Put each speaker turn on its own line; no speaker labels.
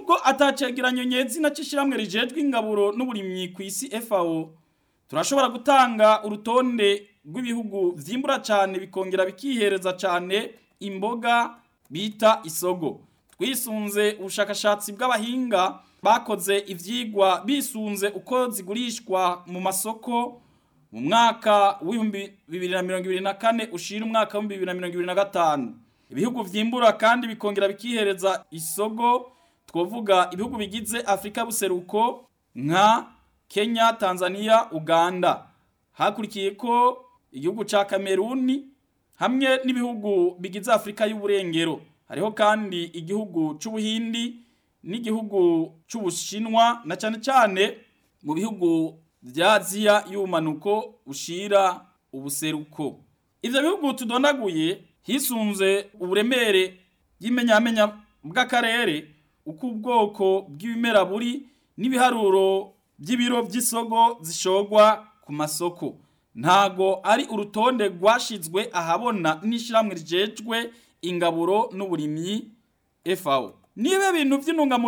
nubwo atacegeranyo nyezina c'ishiramwe rijejwe ingaburo n'uburimyi kw'isi FAO, turashobora gutanga urutonde rw'ibihugu vyimbura cane bikongera bikihereza cane imboga bita isogo. Twisunze ubushakashatsi bw'abahinga bakoze ivyigwa bisunze uko zigurishwa mu masoko mu mwaka w'ibihumbi 2024 ushira umwaka wa 2025. Ibihugu vyimbura kandi bikongera bikihereza isogo twovuga ibihugu bigize Afrika buseruko nka Kenya, Tanzania, Uganda. Hakurikiye ko igihugu ca Kameruni hamwe n'ibihugu bigize Afrika y'uburengero. Hariho kandi igihugu c'Ubuhindi n'igihugu c'Ubushinwa na cane cane mu bihugu vya Aziya y'ubumanuko ushira ubuseruko. Ivyo bihugu tudondaguye hisunze uburemere y'imenyamenya bw'akarere uko ubwoko bw'ibimera buri n'ibiharuro by'ibiro by'isogo zishogwa ku masoko. Ntago ari urutonde rwashizwe ahabona n'ishiramwe rijejwe ingaburo n'uburimyi FAO. Nibe bintu vy'intungamubiri